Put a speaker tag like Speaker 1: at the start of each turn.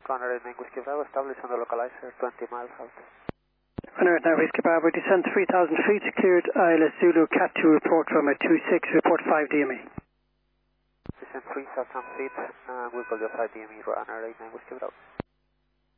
Speaker 1: Honor 89 Whiskey Bravo, established on the localizer, 20 miles out.
Speaker 2: Honor 89 Whiskey Bravo, descent 3,000 feet, cleared ILS Zulu, Cat 2 report from a 26, report 5 DME.
Speaker 1: Descent 3,000 feet, we'll call you 5 DME for Honor 89 Whiskey Bravo.